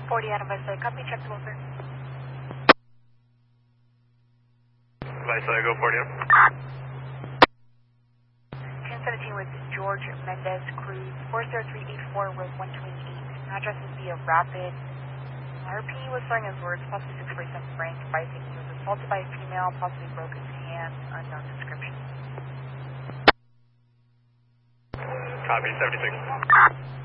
40 Adam Vice, copy, check the sir. Vice, go 40 Adam. 1017 with George Mendez, cruise 40384, road 128. Address would be a rapid. RP was throwing his words, possibly 647 Frank, biking. He was assaulted by a female, possibly broke his hand, unknown description. Copy, 76.